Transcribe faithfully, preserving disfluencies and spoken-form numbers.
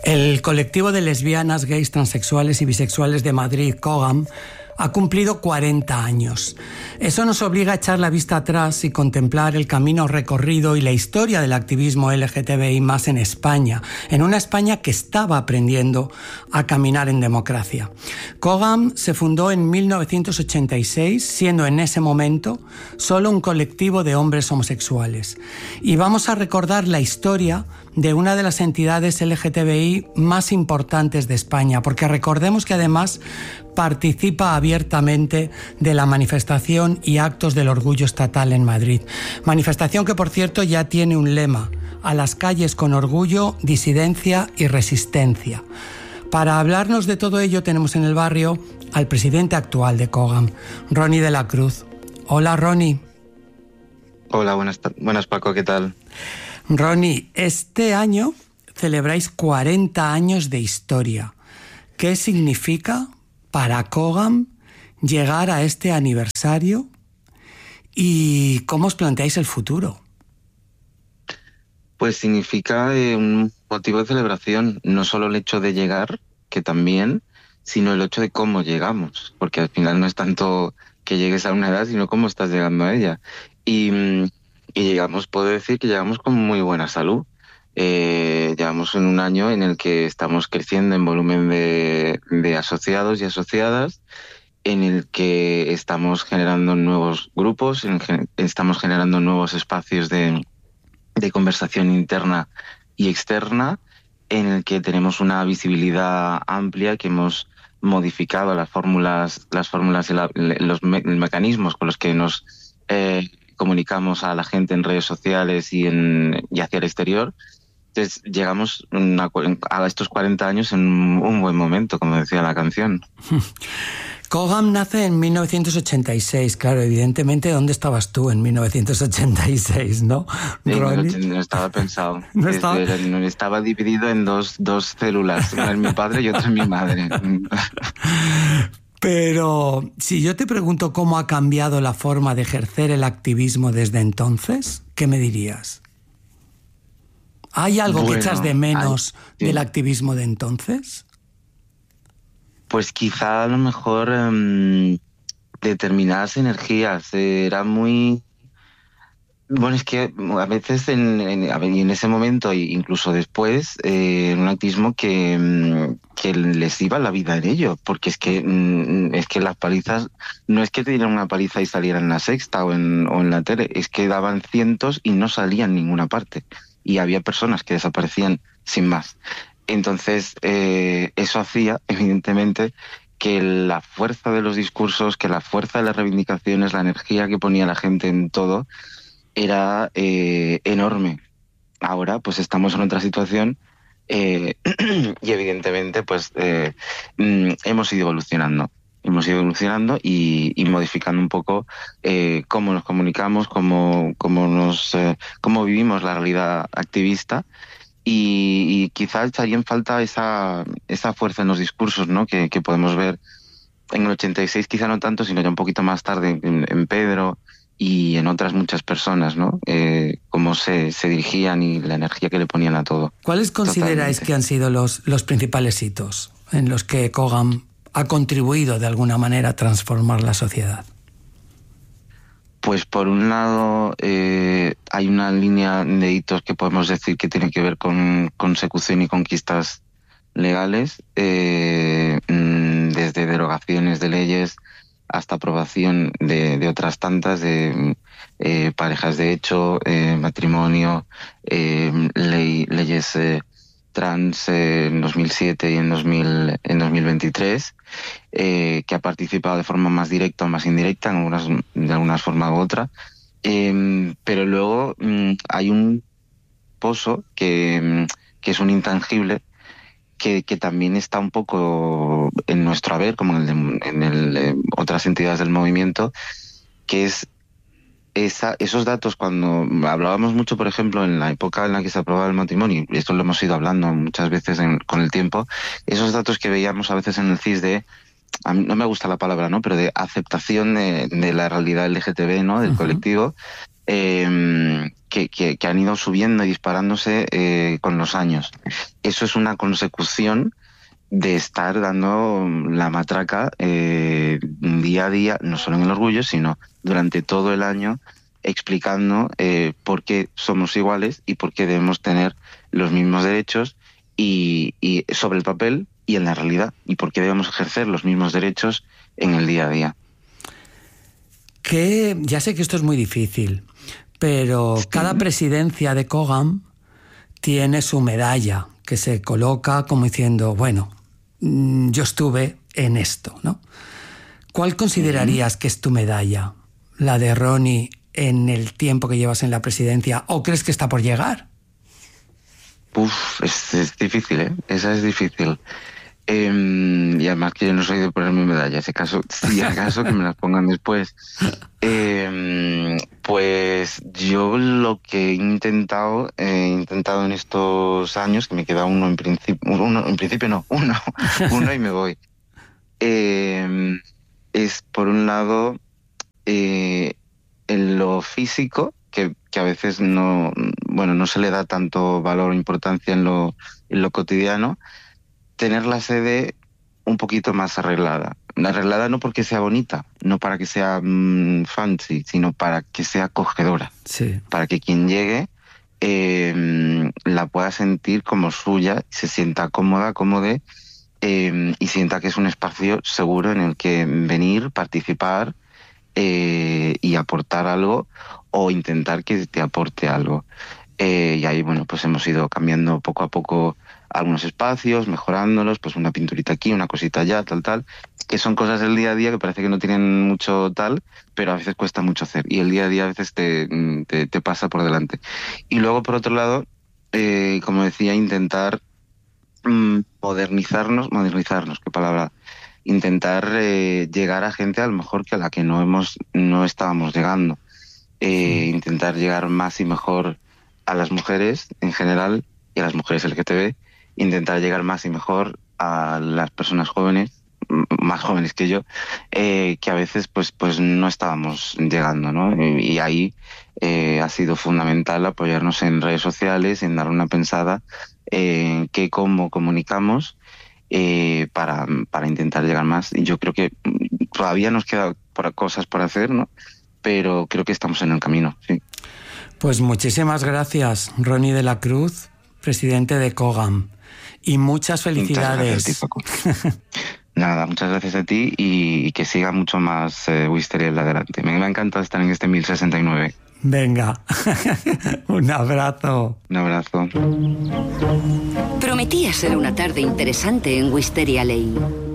El colectivo de lesbianas, gays, transexuales y bisexuales de Madrid, COGAM, ha cumplido cuarenta años. Eso nos obliga a echar la vista atrás y contemplar el camino recorrido y la historia del activismo L G T B I más en España, en una España que estaba aprendiendo a caminar en democracia. COGAM se fundó en mil novecientos ochenta y seis, siendo en ese momento solo un colectivo de hombres homosexuales. Y vamos a recordar la historia de una de las entidades L G T B I más importantes de España, porque recordemos que además participa abiertamente de la manifestación y actos del orgullo estatal en Madrid. Manifestación que, por cierto, ya tiene un lema: a las calles con orgullo, disidencia y resistencia. Para hablarnos de todo ello tenemos en el barrio al presidente actual de COGAM, Ronnie de la Cruz. Hola, Ronnie. Hola, buenas, buenas Paco, ¿qué tal? Ronnie, este año celebráis cuarenta años de historia. ¿Qué significa para COGAM llegar a este aniversario y cómo os planteáis el futuro? Pues significa eh, un motivo de celebración, no solo el hecho de llegar, que también, sino el hecho de cómo llegamos, porque al final no es tanto que llegues a una edad, sino cómo estás llegando a ella. Y, y llegamos, puedo decir que llegamos con muy buena salud. Eh, llevamos en un año en el que estamos creciendo en volumen de, de asociados y asociadas, en el que estamos generando nuevos grupos, en el estamos generando nuevos espacios de, de conversación interna y externa, en el que tenemos una visibilidad amplia, que hemos modificado las fórmulas, las fórmulas y la, los me, mecanismos con los que nos eh, comunicamos a la gente en redes sociales y, en, y hacia el exterior. Entonces llegamos una, a estos cuarenta años en un buen momento, como decía la canción. COGAM nace en mil novecientos ochenta y seis, claro, evidentemente, ¿dónde estabas tú en mil novecientos ochenta y seis, no? Sí, no estaba pensado. ¿No estaba? Desde, estaba dividido en dos, dos células, una en mi padre y otra en mi madre. Pero si yo te pregunto cómo ha cambiado la forma de ejercer el activismo desde entonces, ¿qué me dirías? ¿Hay algo bueno, que echas de menos hay, sí. del activismo de entonces? Pues quizá a lo mejor um, determinadas energías. Eh, era muy... Bueno, es que a veces en, en, en ese momento e incluso después, eh, un activismo que, que les iba la vida en ello, porque es que, es que las palizas, no es que te dieran una paliza y salieran en la Sexta o en, o en la tele, es que daban cientos y no salían en ninguna parte. Y había personas que desaparecían sin más. Entonces, eh, eso hacía, evidentemente, que la fuerza de los discursos, que la fuerza de las reivindicaciones, la energía que ponía la gente en todo, era eh, enorme. Ahora, pues estamos en otra situación eh, y, evidentemente, pues eh, hemos ido evolucionando. Hemos ido evolucionando y, y modificando un poco eh, cómo nos comunicamos, cómo, cómo, nos, eh, cómo vivimos la realidad activista. Y, y quizá echaría en falta esa, esa fuerza en los discursos, ¿no? que, que podemos ver en el ochenta y seis, quizá no tanto, sino ya un poquito más tarde en, en Pedro y en otras muchas personas, ¿no? Eh, cómo se, se dirigían y la energía que le ponían a todo. ¿Cuáles consideráis Totalmente. que han sido los, los principales hitos en los que COGAM ha contribuido de alguna manera a transformar la sociedad? Pues por un lado eh, hay una línea de hitos que podemos decir que tiene que ver con consecución y conquistas legales, eh, desde derogaciones de leyes hasta aprobación de, de otras tantas, de eh, parejas de hecho, eh, matrimonio, eh, ley, leyes eh, trans eh, en dos mil siete y en, dos mil, en dos mil veintitrés, eh, que ha participado de forma más directa o más indirecta, en algunas, de alguna forma u otra. Eh, pero luego mm, hay un pozo que, que es un intangible, que, que también está un poco en nuestro haber, como en, el de, en el, eh, otras entidades del movimiento, que es Esa, esos datos. Cuando hablábamos mucho, por ejemplo, en la época en la que se aprobaba el matrimonio, y esto lo hemos ido hablando muchas veces en, con el tiempo, esos datos que veíamos a veces en el C I S de, a mí no me gusta la palabra, ¿no?, pero de aceptación de, de la realidad L G T B, ¿no?, del uh-huh. colectivo, eh, que, que, que han ido subiendo y disparándose eh, con los años. Eso es una consecución de estar dando la matraca eh, día a día, no solo en el orgullo, sino durante todo el año, explicando eh, por qué somos iguales y por qué debemos tener los mismos derechos y, y sobre el papel y en la realidad, y por qué debemos ejercer los mismos derechos en el día a día. Que ya sé que esto es muy difícil, pero sí. Cada presidencia de COGAM tiene su medalla que se coloca como diciendo, bueno, yo estuve en esto, ¿no? ¿Cuál considerarías que es tu medalla? ¿La de Ronnie en el tiempo que llevas en la presidencia? ¿O crees que está por llegar? Uf, es, es difícil, ¿eh? Esa es difícil. Eh, y además que yo no soy de ponerme medallas, si acaso, si acaso que me las pongan después. Eh, pues yo lo que he intentado, he intentado en estos años, que me queda uno en principio, uno en principio no, uno, uno y me voy. Eh, es por un lado eh, en lo físico, que, que a veces no, bueno, no se le da tanto valor o importancia en lo, en lo cotidiano. Tener la sede un poquito más arreglada. Arreglada no porque sea bonita, no para que sea mmm, fancy, sino para que sea acogedora. Sí. Para que quien llegue eh, la pueda sentir como suya, se sienta cómoda, cómoda eh, y sienta que es un espacio seguro en el que venir, participar eh, y aportar algo o intentar que te aporte algo. Eh, y ahí, bueno, pues hemos ido cambiando poco a poco algunos espacios, mejorándolos, pues una pinturita aquí, una cosita allá, tal, tal, que son cosas del día a día que parece que no tienen mucho tal, pero a veces cuesta mucho hacer. Y el día a día a veces te, te, te pasa por delante. Y luego, por otro lado, eh, como decía, intentar mmm, modernizarnos, modernizarnos, qué palabra, intentar eh, llegar a gente a lo mejor que a la que no, hemos, no estábamos llegando. Eh, sí. Intentar llegar más y mejor a las mujeres en general y a las mujeres L G T B, intentar llegar más y mejor a las personas jóvenes, más jóvenes que yo, eh, que a veces pues, pues no estábamos llegando, ¿no? Y, y ahí eh, ha sido fundamental apoyarnos en redes sociales, en dar una pensada en eh, qué, cómo comunicamos eh, para, para intentar llegar más. Y yo creo que todavía nos quedan cosas por hacer, ¿no? Pero creo que estamos en el camino, sí. Pues muchísimas gracias, Ronnie de la Cruz, presidente de COGAM. Y muchas felicidades. Muchas gracias a ti, Nada, muchas gracias a ti y, y que siga mucho más eh, Wisteria adelante. Me, me ha encantado estar en este mil sesenta y nueve. Venga, un abrazo. Un abrazo. Prometía ser una tarde interesante en Wisteria Lane.